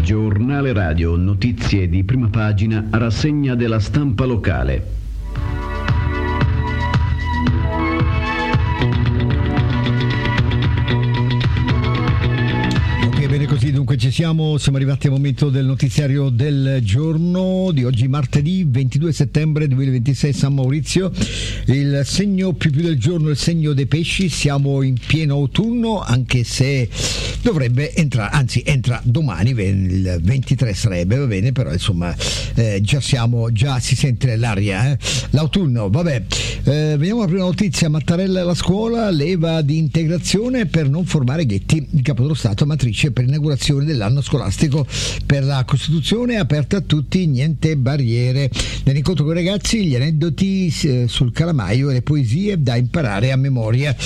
Giornale radio, notizie di prima pagina, rassegna della stampa locale. Così dunque ci siamo arrivati al momento del notiziario del giorno di oggi, martedì 22 settembre 2026, San Maurizio. Il segno più del giorno è il segno dei pesci. Siamo in pieno autunno, anche se dovrebbe entrare, anzi entra domani, il 23 sarebbe, va bene, però insomma già si sente l'aria, l'autunno, vabbè. Vediamo la prima notizia. Mattarella alla scuola, leva di integrazione per non formare ghetti. Il Capo dello Stato matrice per l'inaugurazione dell'anno scolastico per la Costituzione, aperta a tutti, niente barriere. Nell'incontro con i ragazzi, gli aneddoti sul calamaio e le poesie da imparare a memoria.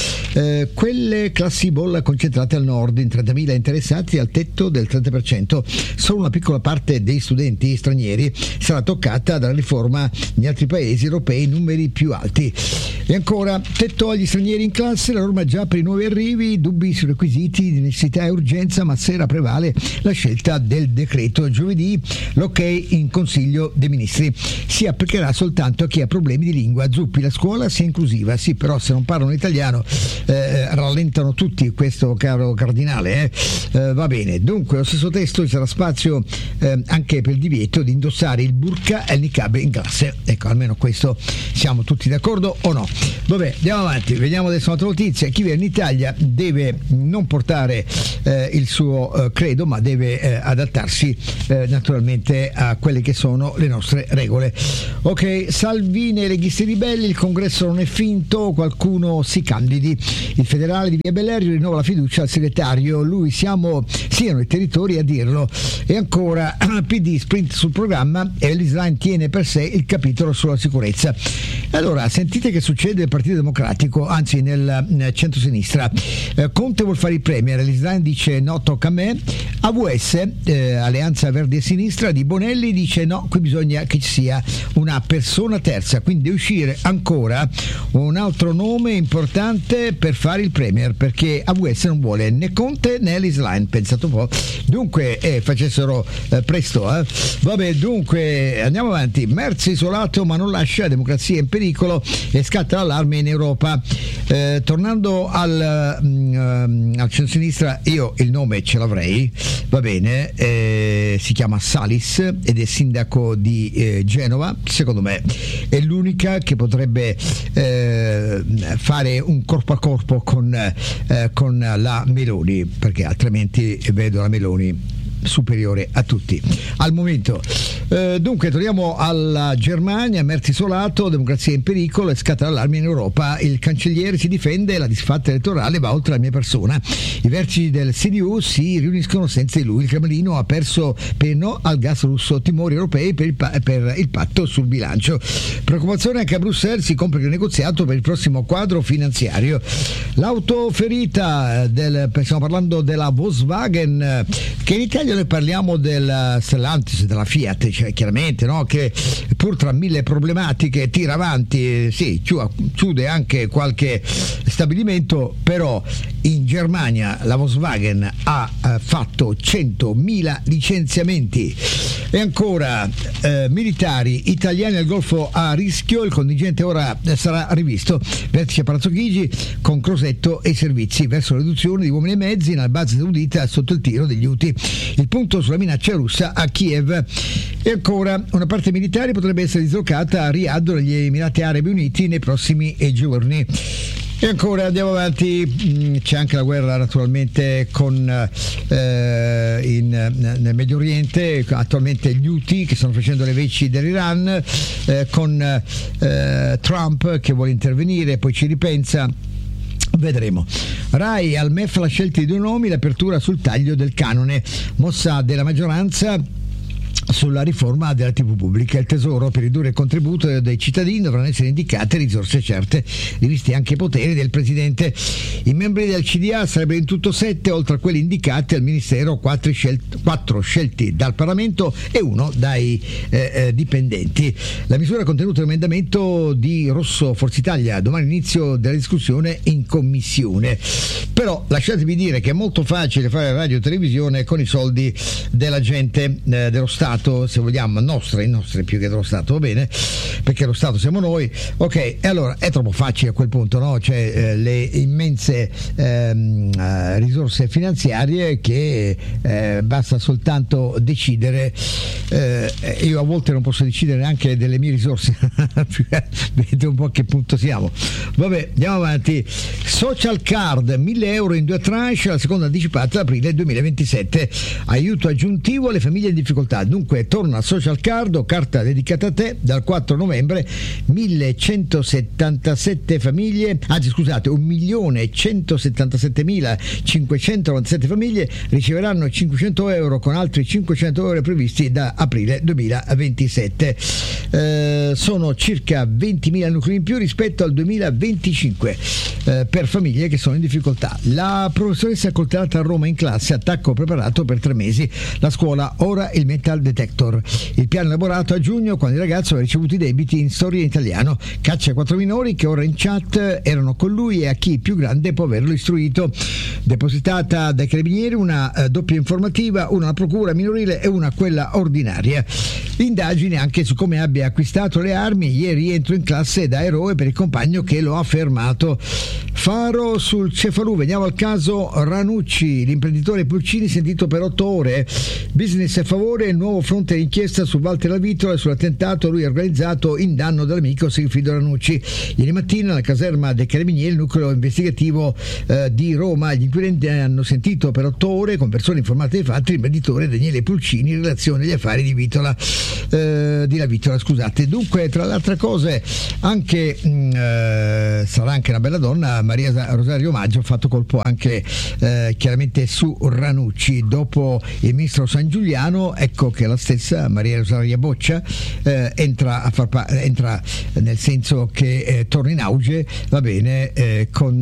Quelle classi bolla concentrate al nord, in 30.000 interessati al tetto del 30%. Solo una piccola parte dei studenti stranieri sarà toccata dalla riforma. Negli altri paesi europei numeri più alti. E ancora, tetto agli stranieri in classe, la norma già per i nuovi arrivi, dubbi sui requisiti di necessità e urgenza, ma sera prevale la scelta del decreto. Giovedì l'ok in Consiglio dei Ministri. Si applicherà soltanto a chi ha problemi di lingua. Zuppi, la scuola sia inclusiva. Sì, però se non parlano italiano rallentano tutti, questo caro cardinale. Va bene. Dunque, lo stesso testo ci sarà spazio anche per il divieto di indossare il burqa e il niqab in classe. Ecco, almeno questo siamo tutti d'accordo o no? Vabbè, andiamo avanti, vediamo adesso un'altra notizia. Chi viene in Italia deve non portare il suo credo, ma deve adattarsi naturalmente a quelle che sono le nostre regole. Ok, Salvini e leghisti ribelli, il congresso non è finto, qualcuno si candidi. Il federale di Via Bellerio rinnova la fiducia al segretario, lui siano i territori a dirlo. E ancora, PD sprint sul programma e l'Islam tiene per sé il capitolo sulla sicurezza. Allora, sentite che succede nel Partito Democratico, anzi nel centro-sinistra. Conte vuol fare il premier, l'Islam dice no, tocca a me. AVS, Alleanza Verdi e Sinistra di Bonelli, dice no, qui bisogna che ci sia una persona terza, quindi deve uscire ancora un altro nome importante per fare il premier, perché AVS non vuole né Conte né l'Islam, pensate un po'. Dunque facessero presto, vabbè. Dunque andiamo avanti. Merz isolato ma non lascia, democrazia in pericolo e scatta l'allarme in Europa. Tornando al centro-sinistra, io il nome ce l'avrei, va bene, si chiama Salis ed è sindaco di Genova. Secondo me è l'unica che potrebbe fare un corpo a corpo con la Meloni, perché altrimenti vedo la Meloni superiore a tutti al momento. Dunque torniamo alla Germania. Merz isolato, democrazia in pericolo e scatta l'allarme in Europa. Il cancelliere si difende, la disfatta elettorale va oltre la mia persona. I vertici del CDU si riuniscono senza di lui. Il Cremlino ha perso per no al gas russo, timori europei per il patto sul bilancio. Preoccupazione anche a Bruxelles, si complica il negoziato per il prossimo quadro finanziario. L'auto ferita stiamo parlando della Volkswagen, che in Italia noi parliamo del Stellantis, della Fiat, cioè, chiaramente, no? Che pur tra mille problematiche tira avanti, sì, chiude anche qualche stabilimento, però in Germania la Volkswagen ha fatto 100.000 licenziamenti. E ancora, militari italiani al Golfo a rischio, il contingente ora sarà rivisto. Vertice a Palazzo Chigi con Crosetto e i servizi verso la riduzione di uomini e mezzi nella base saudita sotto il tiro degli Houthi. Il punto sulla minaccia russa a Kiev. E ancora, una parte militare potrebbe essere dislocata a Riyadh negli Emirati Arabi Uniti nei prossimi giorni. E ancora andiamo avanti, c'è anche la guerra naturalmente nel Medio Oriente, attualmente gli Houthi che stanno facendo le veci dell'Iran, con Trump che vuole intervenire, poi ci ripensa. Vedremo. Rai al MEF la scelta di due nomi, l'apertura sul taglio del canone, mossa della maggioranza. sulla riforma della TV pubblica. Il Tesoro, per ridurre il contributo dei cittadini, dovranno essere indicate risorse certe, rivisti anche i poteri del Presidente. I membri del CDA sarebbero in tutto 7, oltre a quelli indicati al Ministero 4 scelti dal Parlamento e 1 dai dipendenti. La misura è contenuta nell'emendamento di Rosso Forza Italia, domani inizio della discussione in commissione. Però lasciatemi dire che è molto facile fare radio e televisione con i soldi della gente, dello Stato, se vogliamo, i nostri più che dello Stato, va bene, perché lo Stato siamo noi, ok, e allora è troppo facile a quel punto, no? Cioè le immense risorse finanziarie che basta soltanto decidere, io a volte non posso decidere neanche delle mie risorse, vedete un po' a che punto siamo. Vabbè, andiamo avanti. Social card, 1.000 euro in 2 tranche, la seconda anticipata ad aprile 2027, aiuto aggiuntivo alle famiglie in difficoltà. Dunque torna Social Card o carta dedicata a te dal 4 novembre. 1.177 famiglie, anzi scusate, 1.177.597 famiglie riceveranno 500 euro con altri 500 euro previsti da aprile 2027. Sono circa 20.000 nuclei in più rispetto al 2025 per famiglie che sono in difficoltà. La professoressa accoltellata a Roma in classe, attacco preparato per 3 mesi. La scuola ora il metal detector. Il piano elaborato a giugno, quando il ragazzo aveva ricevuto i debiti in storia in italiano. Caccia a 4 minori che ora in chat erano con lui e a chi più grande può averlo istruito. Depositata dai carabinieri una doppia informativa, una alla procura minorile e una a quella ordinaria. Indagine anche su come abbia acquistato le armi. Ieri entro in classe da eroe per il compagno che lo ha fermato. Faro sul Cefalù. Veniamo al caso Ranucci, l'imprenditore Pulcini sentito per 8 ore. Business a favore, il nuovo fronte d'inchiesta su Walter Lavitola e sull'attentato lui organizzato in danno dell'amico Sigfrido Ranucci. Ieri mattina alla caserma dei Carabinieri, il nucleo investigativo di Roma, gli inquirenti hanno sentito per 8 ore con persone informate dei fatti l'imprenditore Daniele Pulcini in relazione agli affari di Lavitola, scusate. Dunque, tra le altre cose, anche sarà anche una bella donna, Maria Rosario Maggio ha fatto colpo anche chiaramente su Ranucci. Dopo il ministro San Giuliano, ecco che la stessa Maria Rosaria Boccia entra nel senso che torna in auge, va bene, con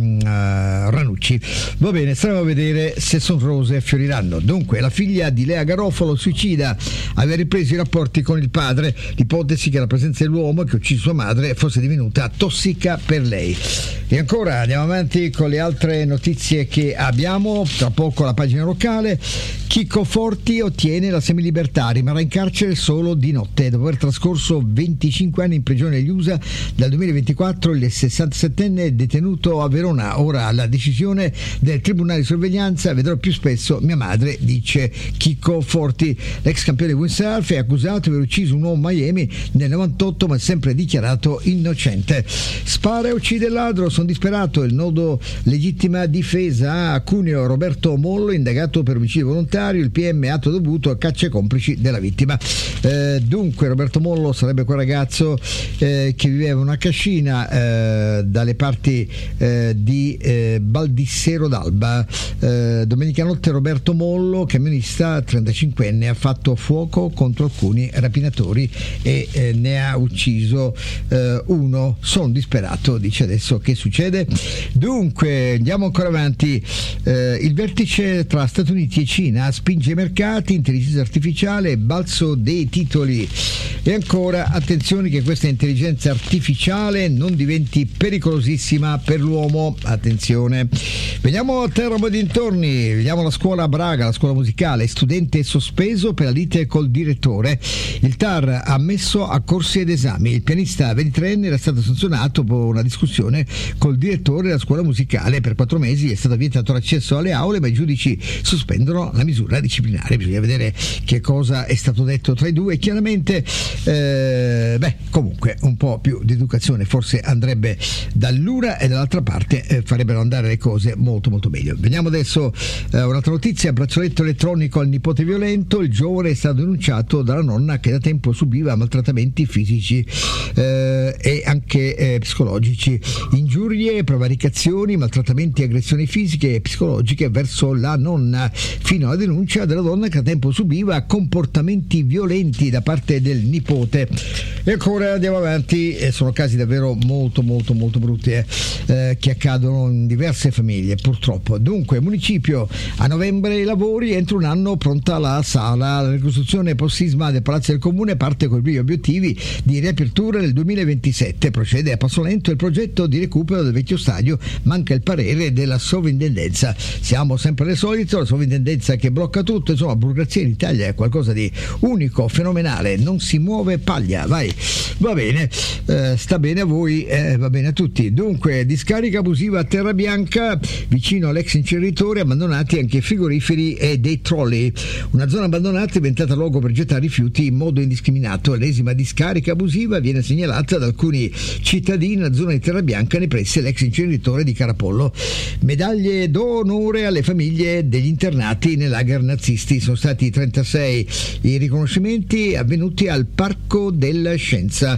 Ranucci. Va bene, staremo a vedere se son rose fioriranno. Dunque, la figlia di Lea Garofalo suicida, aveva ripreso i rapporti con il padre, l'ipotesi che la presenza dell'uomo che ha ucciso sua madre fosse divenuta tossica per lei. E ancora andiamo avanti con le altre notizie che abbiamo. Tra poco la pagina locale. Chico Forti ottiene la semilibertà, rimarrà in carcere solo di notte. Dopo aver trascorso 25 anni in prigione negli USA, dal 2024 il 67enne è detenuto a Verona. Ora la decisione del tribunale di sorveglianza: vedrò più spesso mia madre, dice Chico Forti. L'ex campione di windsurf è accusato di aver ucciso un uomo a Miami nel 98, ma è sempre dichiarato innocente. Spara e uccide il ladro, sono disperato. Il nodo legittima difesa a Cuneo. Roberto Mollo indagato per omicidio volontario, il PM atto dovuto a caccia ai complici della vittima. Dunque Roberto Mollo sarebbe quel ragazzo che viveva una cascina dalle parti di Baldissero d'Alba. Domenica notte Roberto Mollo, camionista 35enne, ha fatto fuoco contro alcuni rapinatori e ne ha ucciso uno. Sono disperato, dice. Adesso che succede? Dunque andiamo ancora avanti. Il vertice tra Stati Uniti e Cina spinge i mercati, intelligenza artificiale, balzo dei titoli. E ancora attenzione che questa intelligenza artificiale non diventi pericolosissima per l'uomo. Attenzione. Veniamo a Teramo e dintorni, vediamo la scuola a Braga, la scuola musicale. Studente sospeso per la lite col direttore. Il TAR ha messo a corsi ed esami. Il pianista 23enne era stato sanzionato dopo una discussione col direttore della scuola musicale. Per 4 mesi è stato vietato l'accesso alle aule, ma i giudici sospendono la misura disciplinare. Bisogna vedere che cosa è stato detto tra i due. Chiaramente comunque un po' più di educazione forse andrebbe dall'una e dall'altra parte farebbero andare le cose molto molto meglio. Veniamo adesso a un'altra notizia. Braccialetto elettronico al nipote violento. Il giovane è stato denunciato dalla nonna che da tempo subiva maltrattamenti fisici e anche psicologici, ingiurie, prevaricazioni, maltrattamenti e aggressioni fisiche e psicologiche verso la nonna, fino alla denuncia della donna che da tempo subiva comportamenti violenti da parte del nipote. E ancora andiamo avanti, sono casi davvero molto brutti che accadono in diverse famiglie purtroppo. Dunque, municipio, a novembre i lavori, entro un anno pronta la sala, la ricostruzione post-sisma del Palazzo del Comune parte con i primi obiettivi di riapertura nel 2027, procede a passo lento il progetto di recupero del vecchio stadio, manca il parere della sovrintendenza. Siamo sempre alle solite, la sovrintendenza che blocca tutto, insomma, burocrazia in Italia è qualcosa di unico, fenomenale, non si muove paglia, vai, va bene, sta bene a voi, va bene a tutti. Dunque, discarica abusiva a Terrabianca, vicino all'ex inceneritore, abbandonati anche frigoriferi e dei trolley. Una zona abbandonata è diventata luogo per gettare rifiuti in modo indiscriminato. L'ennesima discarica abusiva viene segnalata da alcuni cittadini nella zona di Terrabianca, nei pressi dell'ex inceneritore di Carapollo. Medaglie d'onore alle famiglie degli internati nei lager nazisti. Sono stati 36 i riconoscimenti avvenuti al Parco della Scienza.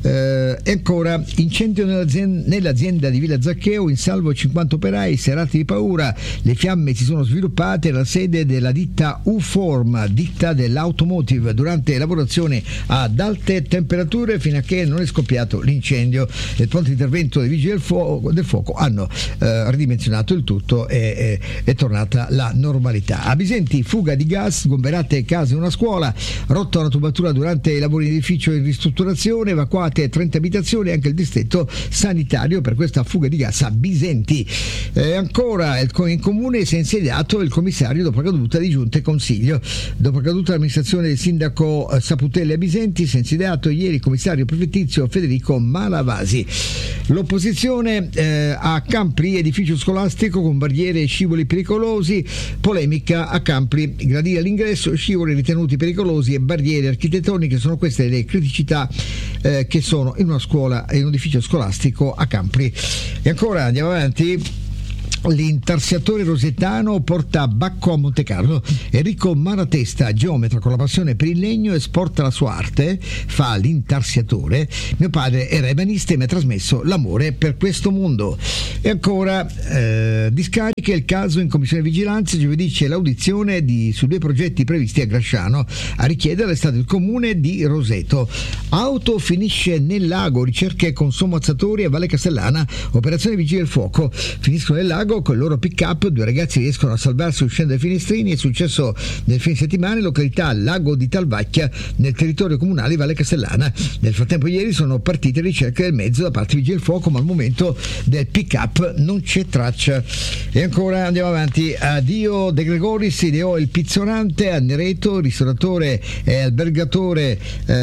E ancora, incendio nell'azienda di Villa Zaccheo, in salvo 50 operai, serate di paura. Le fiamme si sono sviluppate nella sede della ditta U-Form, ditta dell'automotive, durante lavorazioni ad alte temperature fino a che non è scoppiato l'incendio. Il pronto intervento dei vigili del fuoco hanno ridimensionato il tutto e è tornata la normalità. A Bisenti, fuga di gas, sgomberate case e una scuola, rotta una tubatura durante i lavori di edificio in ristrutturazione, evacuate 30 abitazioni, anche il distretto sanitario per questa fuga di gas a Bisenti. Ancora, in comune si è insediato il commissario dopo la caduta di giunta e consiglio. Dopo la caduta dell'amministrazione del sindaco Saputelli a Bisenti, si è insediato ieri il commissario prefettizio Federico Malavasi. L'opposizione a Campri, edificio scolastico con barriere e scivoli pericolosi, polemica a Campri, gradire all'ingresso, scivoli ritenuti pericolosi e barriere architettoniche, sono queste le criticità che sono in una scuola e in un edificio scolastico a Campri. E ancora andiamo avanti. L'intarsiatore rosettano porta Bacco a Montecarlo. Enrico Maratesta, geometra con la passione per il legno, esporta la sua arte, fa l'intarsiatore. Mio padre era ebanista e mi ha trasmesso l'amore per questo mondo. E ancora, discariche, il caso in commissione vigilanza, giovedì c'è l'audizione su 2 progetti previsti a Grasciano, a richiedere è stato il comune di Roseto. Auto finisce nel lago, ricerche con sommozzatori a Valle Castellana, operazione vigili del fuoco, finiscono nel lago con il loro pick-up, 2 ragazzi riescono a salvarsi uscendo dai finestrini. È successo nel fine settimana in località Lago di Talvacchia, nel territorio comunale di Valle Castellana. Nel frattempo ieri sono partite ricerche del mezzo da parte di Vigili del Fuoco, ma al momento del pick-up non c'è traccia. E ancora andiamo avanti. Addio De Gregoris, ideò il pizzonante a Nereto, ristoratore e albergatore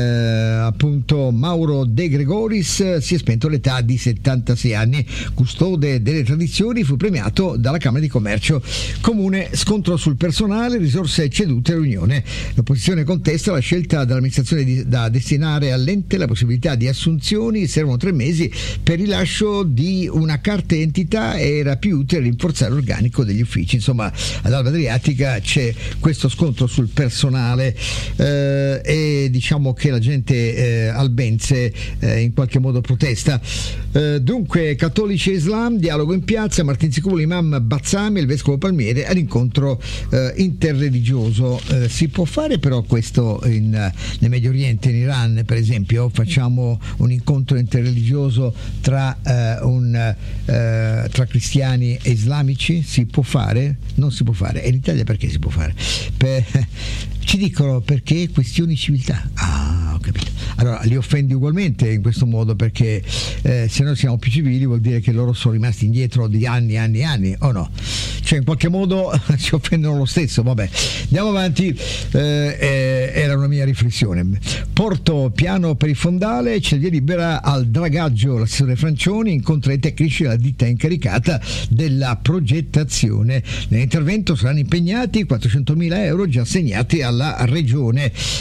appunto Mauro De Gregoris si è spento all'età di 76 anni. Custode delle tradizioni, fu premiato dalla Camera di Commercio. Comune, scontro sul personale, risorse cedute all'Unione. L'opposizione contesta la scelta dell'amministrazione da destinare all'ente la possibilità di assunzioni. Servono 3 mesi per il rilascio di una carta identità, era più utile rinforzare l'organico degli uffici. Insomma, ad Alba Adriatica c'è questo scontro sul personale e diciamo che la gente albense in qualche modo protesta. Dunque, cattolici e Islam, dialogo in piazza, Martin Sicuro, l'imam Bazzami e il vescovo Palmiere all'incontro interreligioso. Si può fare però questo nel Medio Oriente, in Iran per esempio? Facciamo un incontro interreligioso tra cristiani e islamici? Si può fare? Non si può fare. E in Italia perché si può fare? Ci dicono perché questioni di civiltà. Ah, ho capito. Allora li offendi ugualmente in questo modo, perché se noi siamo più civili vuol dire che loro sono rimasti indietro di anni o no? Cioè in qualche modo ci offendono lo stesso. Vabbè, andiamo avanti. Era una mia riflessione. Porto piano per il fondale, c'è via libera al dragaggio. L'assessore Francioni incontra i tecnici della ditta incaricata della progettazione. Nell'intervento saranno impegnati 400.000 euro già assegnati alla regione.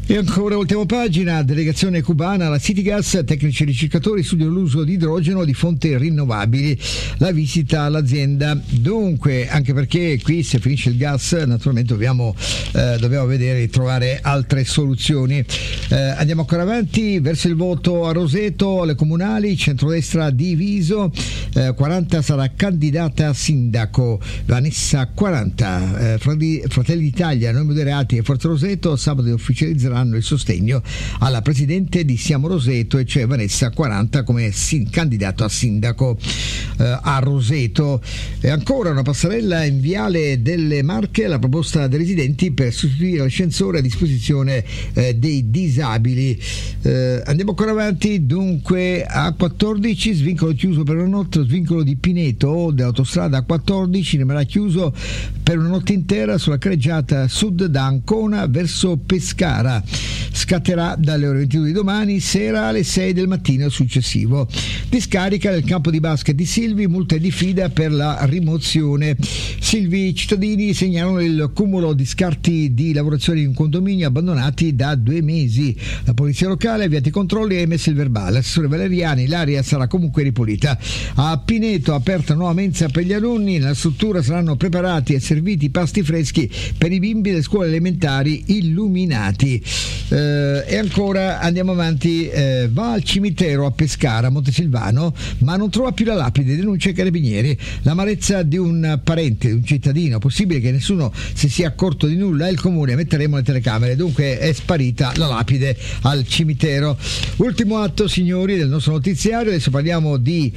E ancora ultima pagina, delegazione cubana alla Citygas, tecnici e ricercatori studiano l'uso di idrogeno di fonti rinnovabili, la visita all'azienda. Dunque, anche perché qui se finisce il gas naturalmente dobbiamo vedere di trovare altre soluzioni. Andiamo ancora avanti verso il voto a Roseto, alle comunali, centrodestra diviso, 40 sarà candidata a sindaco, Vanessa 40, Fratelli d'Italia, Noi Moderati e Forza Roseto sabato ufficializzeranno il sostegno alla presidente di Siamo Roseto, e cioè Vanessa 40 come candidato a sindaco a Roseto. E ancora una passerella in Viale delle Marche, la proposta dei residenti per sostituire l'ascensore a disposizione dei disabili. Andiamo ancora avanti, dunque a 14 svincolo chiuso per una notte, lo svincolo di Pineto dell'autostrada 14 rimarrà chiuso per una notte intera sulla carreggiata sud da Ancona verso Pescara. Scatterà dalle ore 22 di domani sera alle 6 del mattino successivo. Discarica nel campo di basket di Silvi, multa e diffida per la rimozione. Silvi cittadini segnalano il cumulo di scarti di lavorazioni in condominio abbandonati da 2 mesi. La polizia locale ha avviato i controlli e ha emesso il verbale. Assessore Valeriani, l'area sarà comunque ripulita. A Pineto aperta nuova mensa per gli alunni, nella struttura saranno preparati e serviti pasti freschi per i bimbi delle scuole elementari illuminati. E ancora andiamo avanti, va al cimitero a Pescara, Montesilvano, ma non trova più la lapide, denuncia i carabinieri. L'amarezza di un parente, di un cittadino, possibile che nessuno si sia accorto di nulla, e il comune, metteremo le telecamere. Dunque è sparita la lapide al cimitero. Ultimo atto, signori, del nostro notiziario. Adesso parliamo di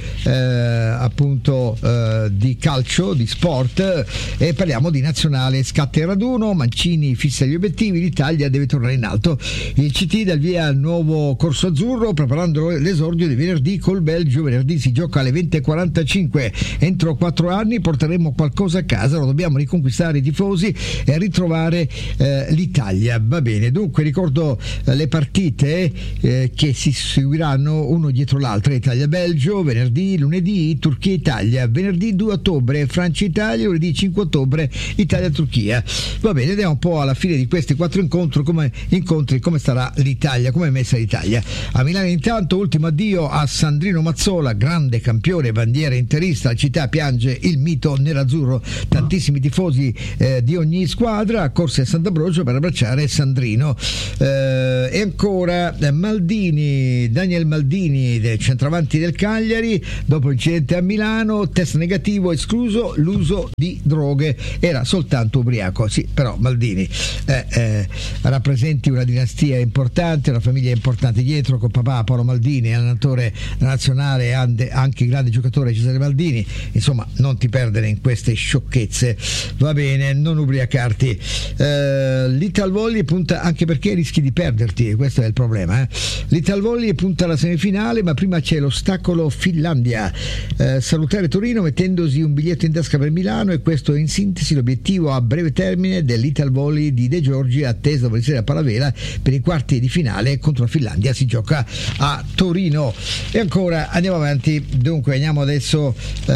di calcio, di sport, e parliamo di nazionale. Scatta il raduno, Mancini fissa gli obiettivi, l'Italia deve tornare in alto. Il CT dà il via al nuovo corso azzurro, preparando l'esordio di venerdì col Belgio. Venerdì si gioca alle 20:45. Entro 4 anni porteremo qualcosa a casa, lo dobbiamo riconquistare i tifosi e ritrovare l'Italia. Va bene, dunque ricordo le partite che si seguiranno uno dietro l'altro: Italia-Belgio venerdì, lunedì Turchia-Italia, venerdì 2 ottobre Francia-Italia, lunedì 5 ottobre Italia-Turchia. Va bene, vediamo un po' alla fine di questi 4 incontri come starà l'Italia, come è messa l'Italia. A Milano intanto ultimo addio a Sandrino Mazzola, grande campione, bandiera interista. La città piange il mito nerazzurro, tantissimi tifosi di ogni squadra corse a Sant'Ambrogio per abbracciare Sandrino. E ancora Daniel Maldini, del centravanti del Cagliari, dopo l'incidente a Milano, test negativo, escluso l'uso di droghe, era soltanto ubriaco. Sì, però Maldini rappresenti una dinastia importante, una famiglia importante dietro, con papà Paolo Maldini, allenatore nazionale, anche grande giocatore Cesare Maldini. Insomma, non ti perdere in queste sciocchezze, va bene, non ubriacarti. L'Italvolley punta, anche perché rischi di perderti, questo è il problema. L'Italvolley punta alla semifinale, ma prima c'è l'ostacolo Finlandia. Salutare Torino mettendosi un biglietto in tasca per Milano, e questo è in sintesi l'obiettivo a breve termine dell'Italvolley di De Giorgi, attesa dopo a Palavela per i quarti di finale contro la Finlandia. Si gioca a Torino. E ancora andiamo avanti, dunque andiamo adesso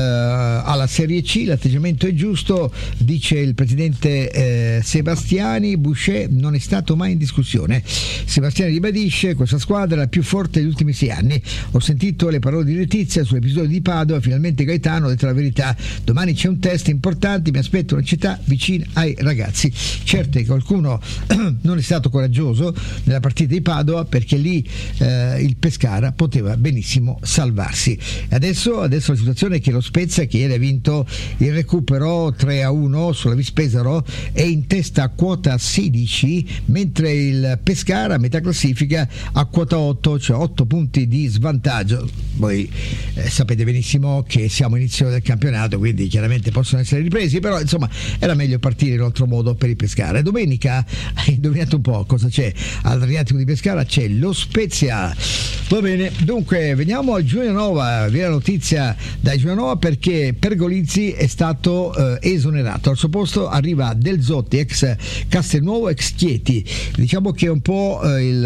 alla Serie C. L'atteggiamento è giusto, dice il presidente Sebastiani. Boucher non è stato mai in discussione. Sebastiani ribadisce: questa squadra è la più forte degli ultimi 6 anni. Ho sentito le parole di Letizia sull'episodio di Padova, finalmente Gaetano ha detto la verità. Domani c'è un test importante, mi aspetto una città vicina ai ragazzi. Certo che qualcuno non è stato coraggioso nella partita di Padova, perché lì il Pescara poteva benissimo salvarsi. Adesso la situazione è che lo Spezia, che ieri ha vinto il recupero 3-1 sulla Vispesaro, è in testa a quota 16, mentre il Pescara a metà classifica a quota 8, cioè 8 punti di svantaggio. Voi sapete benissimo che siamo all'inizio del campionato, quindi chiaramente possono essere ripresi, però insomma era meglio partire in un altro modo per il Pescara. Domenica, hai indovinato un po' cosa c'è all'Adriatico di Pescara? C'è lo Spezia. Va bene, dunque veniamo al Giulianova. Vi è la notizia da Giulianova, perché Pergolizzi è stato esonerato. Al suo posto arriva Del Zotti, ex Castelnuovo, ex Chieti. Diciamo che è un po'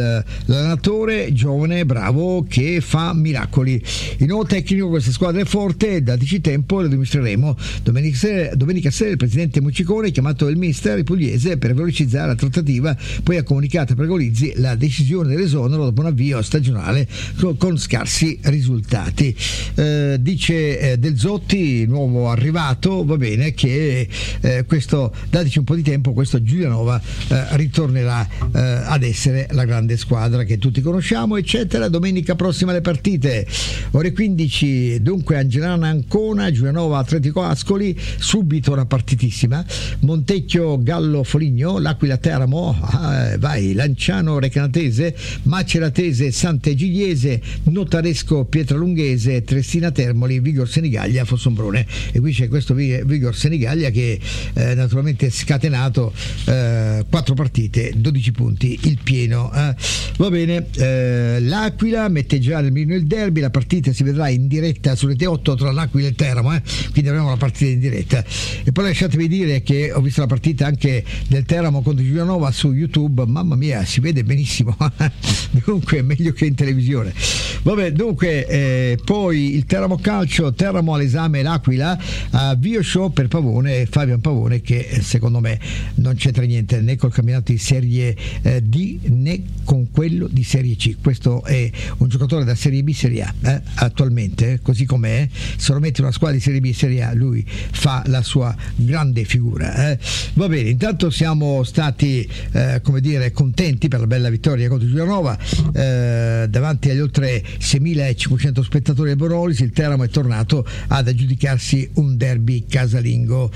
l'allenatore giovane, bravo, che fa miracoli. Il nuovo tecnico di questa squadra è forte, dateci tempo, lo dimostreremo. Domenica sera il presidente Muccicone ha chiamato il mister pugliese per velocizzare la trattativa, poi ha comunicata per Golizzi la decisione dell'esonero dopo un avvio stagionale con scarsi risultati. Dice Del Zotti, nuovo arrivato, va bene, che questo, dateci un po' di tempo, questo Giulianova ritornerà ad essere la grande squadra che tutti conosciamo, eccetera. Domenica prossima le partite, ore 15, dunque Angelana Ancona, Giulianova Atletico Ascoli, subito una partitissima, Montecchio Gallo Foligno, L'Aquila Teramo, vai, Lanciano Recanatese, Maceratese Sant'Egidiese, Notaresco Pietralunghese, Trestina Termoli, Vigor Senigallia Fossombrone. E qui c'è questo Vigor Senigallia che naturalmente scatenato 4 partite, 12 punti, il pieno. Va bene, l'Aquila mette già nel mirino il derby, la partita si vedrà in diretta su Rete 8 tra l'Aquila e il Teramo, quindi avremo la partita in diretta. E poi lasciatevi dire che ho visto la partita anche del Teramo contro Giulianova su YouTube, mamma mia, si vede benissimo. Dunque meglio che in televisione. Vabbè, dunque poi il Teramo Calcio, Teramo all'esame l'Aquila, avvio show per Pavone, Fabian Pavone, che secondo me non c'entra niente né col campionato di Serie D né con quello di Serie C. Questo è un giocatore da Serie B, Serie A attualmente, così com'è. Se lo metti una squadra di Serie B, Serie A, lui fa la sua grande figura. Va bene, intanto siamo stati come dire contenti per la bella vittoria contro Giulianova davanti agli oltre 6.500 spettatori del Bonolis. Il Teramo è tornato ad aggiudicarsi un derby casalingo.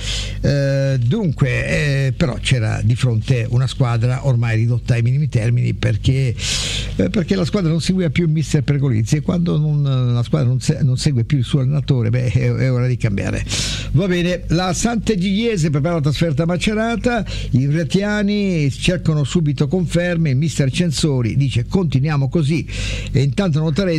Dunque però c'era di fronte una squadra ormai ridotta ai minimi termini, perché la squadra non seguiva più il mister Pergolizzi, e quando la squadra non segue più il suo allenatore, è ora di cambiare. Va bene, la Sant'Egidiese prepara la trasferta a Macerata, i retiani cercano subito conferme, il mister Censori dice continuiamo così, e intanto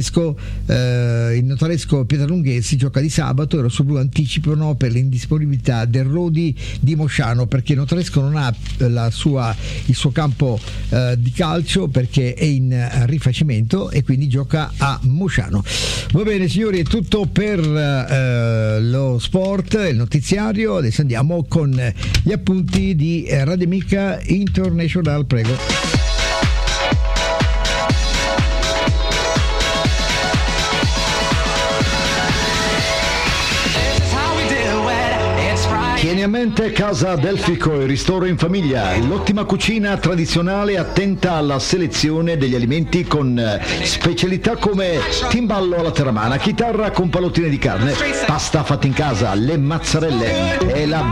il notaresco Pietralunghese gioca di sabato e Rossoblu anticipano per l'indisponibilità del Rodi di Mosciano, perché il notaresco non ha il suo campo di calcio perché è in rifacimento e quindi gioca a Mosciano. Va bene signori, è tutto per lo sport, il notiziario. Adesso andiamo con gli appunti di Radio Amica International, prego. Tieni a mente Casa Delfico e ristoro in famiglia, l'ottima cucina tradizionale attenta alla selezione degli alimenti con specialità come timballo alla terramana, chitarra con pallottine di carne, pasta fatta in casa, le mozzarelle e la